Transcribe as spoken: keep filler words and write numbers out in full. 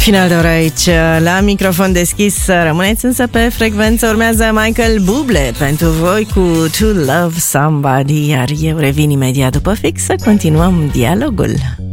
Final de oră aici, la microfon deschis. Rămâneți însă pe frecvență. Urmează Michael Bublé pentru voi cu To Love Somebody, iar eu revin imediat după fix să continuăm dialogul.